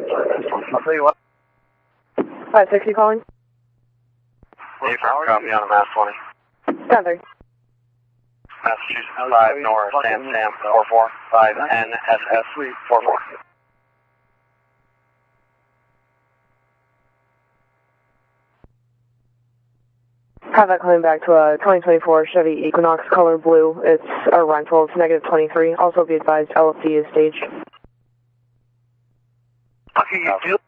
I'll tell you what. 560 calling. Hey, copy on a Mass 20. 10-3. Massachusetts 5 North, Sam 44, 5 NSS 44. Have that coming back to a 2024 Chevy Equinox color blue. It's a rental. It's -23. Also be advised LFD is staged. Okay, you do.